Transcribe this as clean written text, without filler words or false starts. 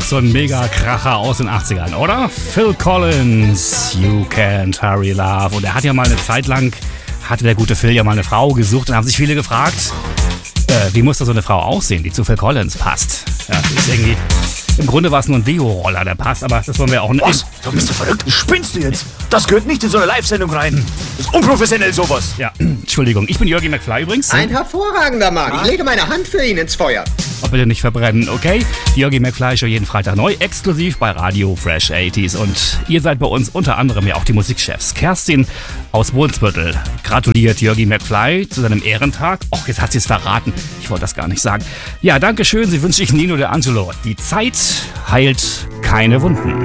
so ein Mega-Kracher aus den 80ern, oder? Phil Collins, You Can't Hurry Love. Und er hat ja mal eine Zeit lang, hatte der gute Phil ja mal eine Frau gesucht und haben sich viele gefragt, wie muss da so eine Frau aussehen, die zu Phil Collins passt? Ja, ist irgendwie... Im Grunde war es nur ein Deo-Roller, der passt, aber das wollen wir auch nicht. Was? Du bist du verrückt? Spinnst du jetzt? Das gehört nicht in so eine Live-Sendung rein. Das ist unprofessionell, sowas. Ja, Entschuldigung. Ich bin Jörgi McFly übrigens. Ein hervorragender Mann. Ich lege meine Hand für ihn ins Feuer. Ob bitte nicht verbrennen, okay? Die Jörgi McFly Show jeden Freitag neu, exklusiv bei Radio Fresh 80s. Und ihr seid bei uns unter anderem ja auch die Musikchefs. Kerstin aus Brunsbüttel gratuliert Jörgi McFly zu seinem Ehrentag. Och, jetzt hat sie es verraten. Ich wollte das gar nicht sagen. Ja, danke schön. Sie wünsche ich Nino De Angelo. Die Zeit heilt keine Wunden.